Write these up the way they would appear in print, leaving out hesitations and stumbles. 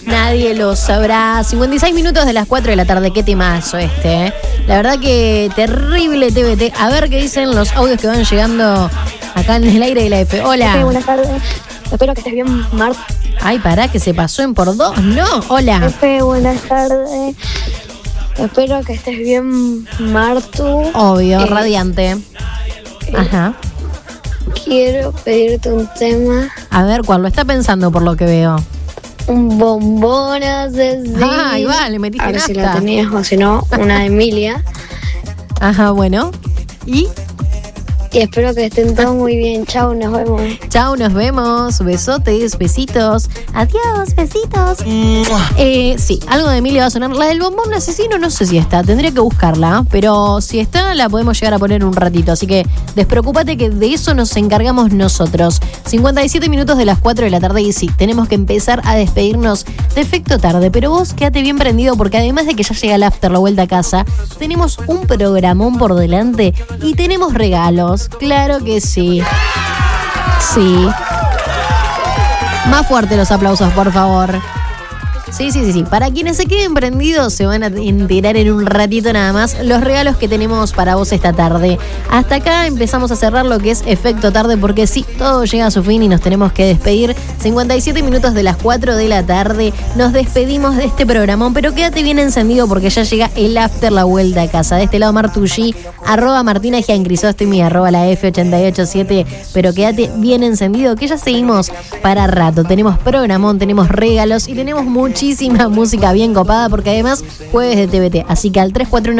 nadie lo sabrá. 56 minutos de las 4 de la tarde, qué temazo este, ¿eh? La verdad que terrible TBT. A ver qué dicen los audios que van llegando acá en el aire de la F. Hola. Pepe, buenas tardes. Espero que estés bien, Martu. Ay, pará, que se pasó en por dos. No, hola. Pepe, buenas tardes. Espero que estés bien, Martu. Obvio, radiante. Ajá. Quiero pedirte un tema. A ver, ¿cuál lo está pensando por lo que veo? Un bombón asesino. Ah, igual, le metiste a ver si nafta. la tenías o si no, una de Emilia. Ajá, bueno. ¿Y? Y espero que estén todos muy bien. Chau, nos vemos. Chau, nos vemos. Besotes, besitos. Adiós, besitos. Sí, algo de Emilia va a sonar. La del bombón asesino no sé si está. Tendría que buscarla. Pero si está, la podemos llegar a poner un ratito. Así que despreocúpate que de eso nos encargamos nosotros. 57 minutos de las 4 de la tarde. Y sí, tenemos que empezar a despedirnos de efecto tarde. Pero vos quédate bien prendido porque además de que ya llega el after, la vuelta a casa, tenemos un programón por delante y tenemos regalos. Claro que sí. Sí. Más fuerte los aplausos, por favor. Sí. Para quienes se queden prendidos se van a enterar en un ratito nada más los regalos que tenemos para vos esta tarde. Hasta acá empezamos a cerrar lo que es efecto tarde porque sí, todo llega a su fin y nos tenemos que despedir. 57 minutos de las 4 de la tarde. Nos despedimos de este programón, pero quédate bien encendido porque ya llega el after, la vuelta a casa. De este lado Martucci, @Martina Gian Crisóstomi, @la F887. Pero quédate bien encendido que ya seguimos para rato. Tenemos programón, tenemos regalos y tenemos muchísima música bien copada porque además jueves de TBT. Así que al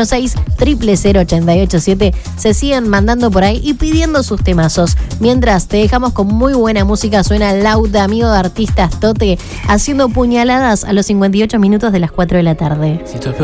3416-000-887 se siguen mandando por ahí y pidiendo sus temazos. Mientras te dejamos con muy buena música, suena Lauda, amigo de artistas Tote, haciendo puñaladas a los 58 minutos de las 4 de la tarde.